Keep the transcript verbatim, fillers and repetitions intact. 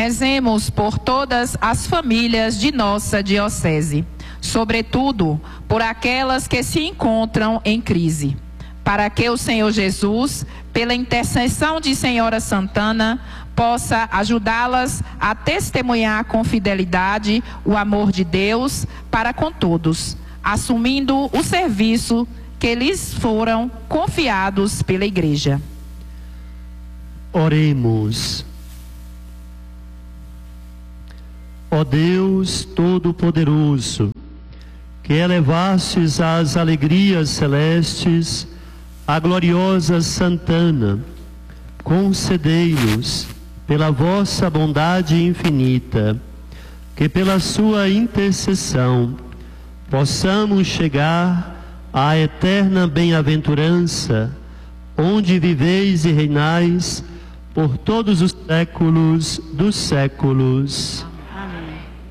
Rezemos por todas as famílias de nossa diocese, sobretudo por aquelas que se encontram em crise, para que o Senhor Jesus, pela intercessão de Senhora Santana, possa ajudá-las a testemunhar com fidelidade o amor de Deus para com todos, assumindo o serviço que lhes foram confiados pela Igreja. Oremos. Ó Deus Todo-Poderoso, que elevastes às alegrias celestes a gloriosa Santana, concedei-nos, pela vossa bondade infinita, que pela sua intercessão possamos chegar à eterna bem-aventurança, onde viveis e reinais por todos os séculos dos séculos.